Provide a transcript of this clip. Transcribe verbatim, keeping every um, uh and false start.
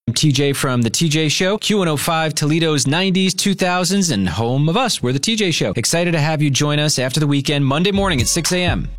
I'm T J from The T J Show, Q one oh five, Toledo's nineties, two thousands, and home of us. We're The T J Show. Excited to have you join us after the weekend, Monday morning at six a.m.